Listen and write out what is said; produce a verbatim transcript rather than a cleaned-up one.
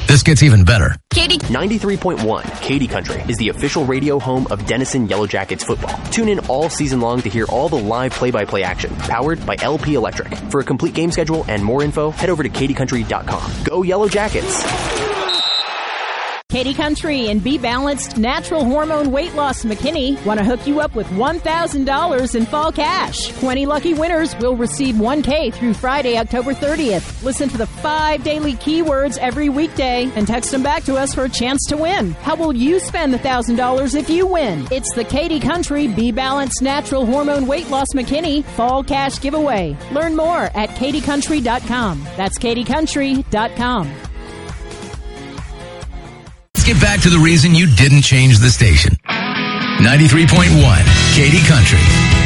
This gets even better. Katie ninety-three point one Katy Country is the official radio home of Denison Yellow Jackets football. Tune in all season long to hear all the live play-by-play action, powered by L P Electric. For a complete game schedule and more info, head over to katy country dot com. Go Yellow Jackets! Katy Country and Be Balanced Natural Hormone Weight Loss McKinney want to hook you up with one thousand dollars in fall cash. twenty lucky winners will receive one K through Friday, October thirtieth. Listen to the five daily keywords every weekday and text them back to us for a chance to win. How will you spend the one thousand dollars if you win? It's the Katy Country Be Balanced Natural Hormone Weight Loss McKinney Fall Cash Giveaway. Learn more at katy country dot com. That's katy country dot com. Let's get back to the reason you didn't change the station. ninety-three point one Katy Country.